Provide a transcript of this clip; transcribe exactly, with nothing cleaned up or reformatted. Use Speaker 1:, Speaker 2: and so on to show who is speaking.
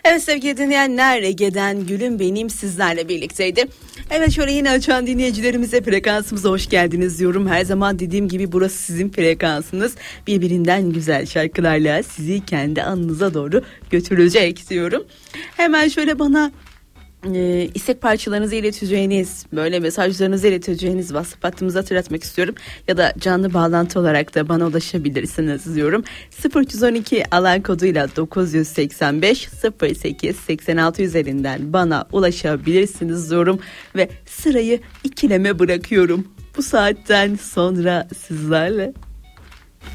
Speaker 1: Evet sevgili dinleyenler, Ege'den Gülüm benim sizlerle birlikteydi. Evet, şöyle yeni açan dinleyicilerimize frekansımıza hoş geldiniz diyorum. Her zaman dediğim gibi burası sizin frekansınız. Birbirinden güzel şarkılarla sizi kendi anınıza doğru götürecek diyorum. Hemen şöyle bana e, istek parçalarınızı ileteceğiniz, böyle mesajlarınızı ileteceğiniz WhatsApp hattımızı hatırlatmak istiyorum. Ya da canlı bağlantı olarak da bana ulaşabilirsiniz diyorum. sıfır üç on iki alan koduyla dokuz yüz seksen beş sıfır sekiz seksen altı üzerinden bana ulaşabilirsiniz diyorum. Ve sırayı ikileme bırakıyorum. Bu saatten sonra sizlerle.